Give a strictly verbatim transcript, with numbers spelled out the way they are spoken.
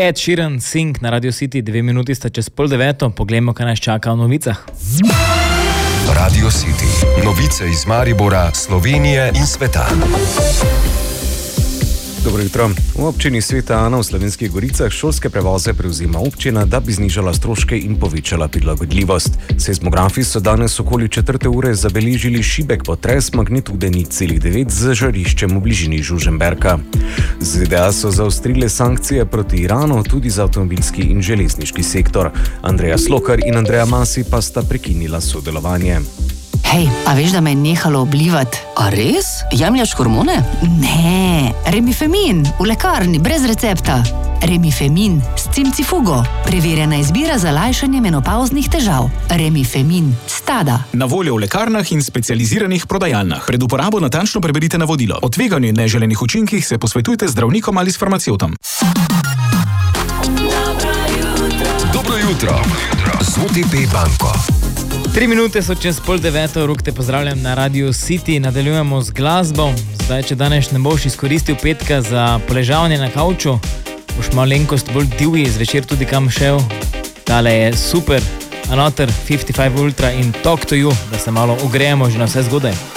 Ed Sheeran, Sing na Radio City, dve minuti sta čez pol deveto, poglejmo, kaj nas čaka v novicah. Radio City, novice iz Maribora, Slovenije in sveta. Dobro jutro. V občini Sveta Ana v Slovenskih Goricah šolske prevoze prevzema občina, da bi znižala stroške in povečala prilagodljivost. Seizmografi so danes okoli četrte ure zabeležili šibek potres magnitude nič celih devet z žariščem v bližini Žužemberka. Z Z D A so zaostrile sankcije proti Iranu tudi za avtomobilski in železniški sektor. Andreja Slokar in Andreja Masi pa sta prekinila sodelovanje. Hej, a veš, da me je nehalo oblivati? A res? Jemljaš hormone? Ne, Remifemin, v lekarni, brez recepta. Remifemin s cimcifugo, preverjena izbira za lajšanje menopauznih težav. Remifemin, Stada. Na voljo v lekarnah in specializiranih prodajalnah. Pred uporabo natančno preberite navodilo. O tveganju in neželenih učinkih se posvetujte z zdravnikom ali s farmacevtom. Dobro jutro, z O T P banko. Tri minute so čez pol deveto, Rok te pozdravljam na Radio City, nadaljujemo z glasbo. Zdaj, če danes ne boš izkoristil petka za poležavanje na kavču, boš malenkost bolj divji zvečer tudi kam šel. Tale je super, Another petdeset pet Ultra in Talk to You, da se malo ogrejemo že na vse zgodaj.